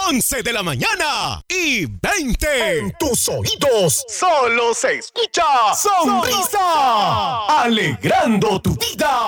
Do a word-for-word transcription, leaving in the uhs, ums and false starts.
once de la mañana y veinte. En tus oídos solo se escucha Sonrisa, alegrando tu vida.